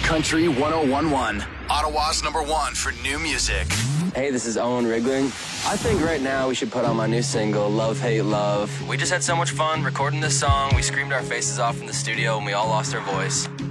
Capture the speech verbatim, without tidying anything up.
Country one oh one point one, Ottawa's number one for new music. Hey, this is Owen Rigling. I think right now we should put on my new single, Love, Hate, Love. We just had so much fun recording this song. We screamed our faces off in the studio and we all lost our voice.